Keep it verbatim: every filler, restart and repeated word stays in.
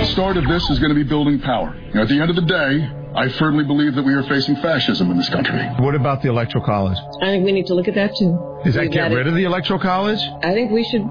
The start of this is going to be building power. You know, at the end of the day, I firmly believe that we are facing fascism in this country. What about the Electoral College? I think we need to look at that, too. Does that get rid of the Electoral College? I think we should